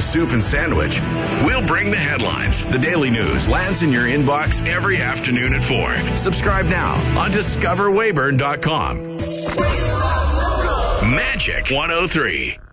a soup and sandwich. We'll bring the headlines. The Daily News lands in your inbox every afternoon at 4. Subscribe now on discoverwayburn.com. Magic 103.